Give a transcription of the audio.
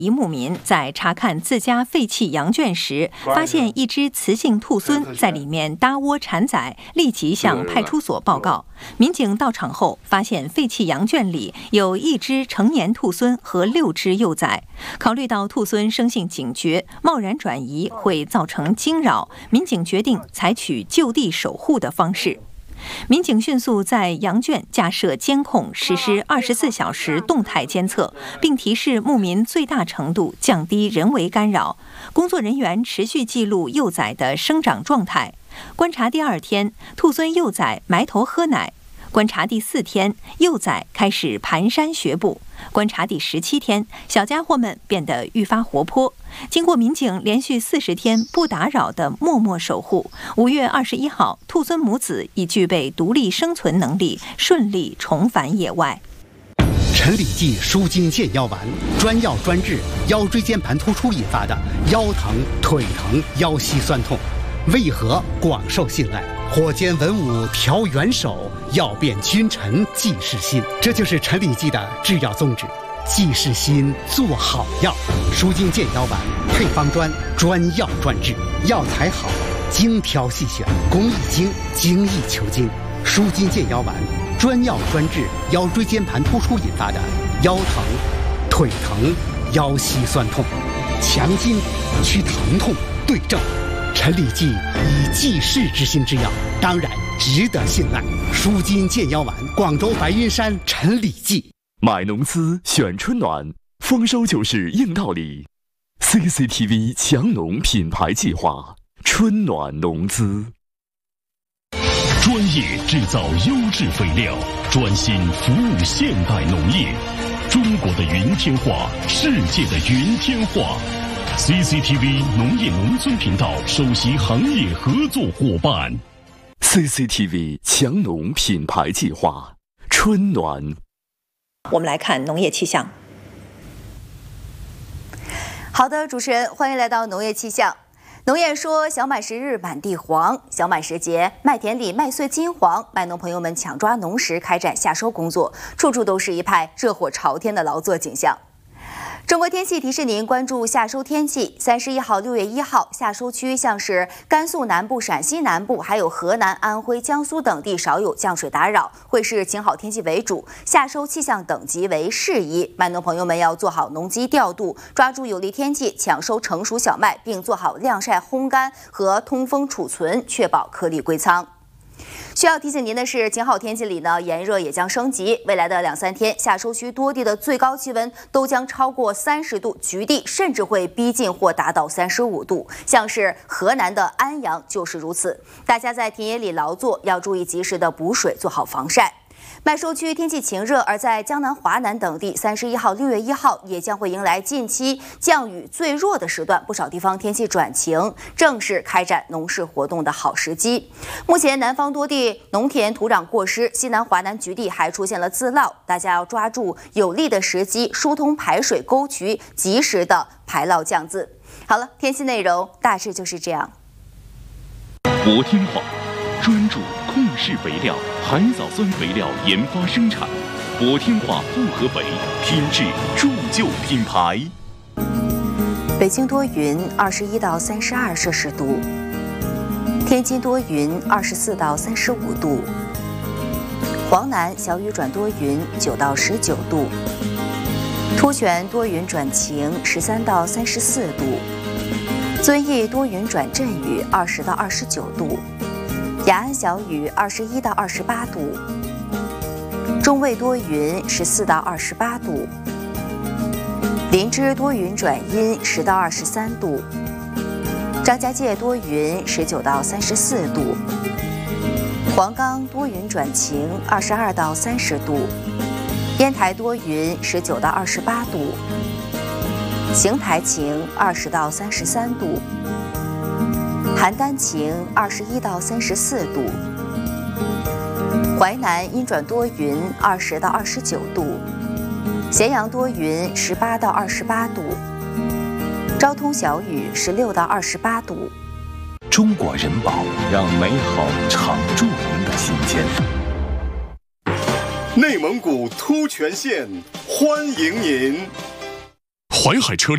一牧民在查看自家废弃羊圈时，发现一只雌性兔狲在里面搭窝产崽，立即向派出所报告。民警到场后，发现废弃羊圈里有1只成年兔狲和6只幼崽。考虑到兔狲生性警觉，贸然转移会造成惊扰，民警决定采取就地守护的方式。民警迅速在羊圈架设监控，实施24小时动态监测，并提示牧民最大程度降低人为干扰。工作人员持续记录幼崽的生长状态。观察第2天，兔狲幼崽埋头喝奶。观察第4天，幼崽开始蹒跚学步。观察第17天，小家伙们变得愈发活泼。经过民警连续40天不打扰的默默守护，5月21号，兔狲母子已具备独立生存能力，顺利重返野外。 陈李济舒筋健腰丸，专药专治腰椎间盘突出引发的腰疼、腿疼、腰膝酸痛，为何广受信赖？火尖文武调元首，药变君臣济世心。这就是陈李济的制药宗旨，济世心，做好药。舒筋健腰丸配方专，专药专治，药材好，精挑细选，工益精，精益求精。舒筋健腰丸专药专治腰椎间盘突出引发的腰疼、腿疼、腰膝酸痛，强筋去疼痛，对症。陈李济以济世之心之药，当然值得信赖。舒筋健腰丸，广州白云山陈李济。 买农资选春暖，丰收就是硬道理。CCTV 强农品牌计划，春暖农资。 专业制造优质肥料，专心服务现代农业。中国的云天化，世界的云天化。CCTV 农业农村频道首席行业合作伙伴。 CCTV 强农品牌计划，春暖。 我们来看农业气象。 好的，主持人，欢迎来到农业气象。农业说小满时日满地黄，小满时节，麦田里麦穗金黄，麦农朋友们抢抓农时开展夏收工作，处处都是一派热火朝天的劳作景象。中国天气提示您关注夏收天气。31号、6月1号，夏收区像是甘肃南部、陕西南部，还有河南、安徽、江苏等地少有降水打扰，会是晴好天气为主。夏收气象等级为适宜，麦农朋友们要做好农机调度，抓住有利天气抢收成熟小麦，并做好晾晒、烘干和通风储存，确保颗粒归仓。需要提醒您的是，晴好天气里呢，炎热也将升级。未来的2-3天，夏收区多地的最高气温都将超过30度，局地甚至会逼近或达到35度。像是河南的安阳就是如此。大家在田野里劳作要注意及时的补水，做好防晒。麦收区天气晴热，而在江南、华南等地，31号、6月1号也将会迎来近期降雨最弱的时段，不少地方天气转晴，正是开展农事活动的好时机。目前南方多地农田土壤过湿，西南、华南局地还出现了自涝，大家要抓住有利的时机，疏通排水沟渠，及时的排涝降渍。好了，天气内容大致就是这样。 国天化专注控制肥料、海藻酸肥料研发生产，国天化复合肥品质铸就品牌。 北京多云，21到32摄氏度；天津多云，24到35度；黄南小雨转多云，9到19度；突泉多云转晴，13到34度；遵义多云转阵雨，20到29度；雅安小雨21到28度；中卫多云14到28度；林芝多云转阴10到23度；张家界多云19到34度；黄冈多云转晴22到30度；烟台多云19到28度；邢台晴20到33度；邯郸晴21到34度；淮南阴转多云20到29度；咸阳多云18到28度；昭通小雨16到28度。 中国人保，让美好常驻您的心间。 内蒙古突泉县欢迎您。 淮海车辆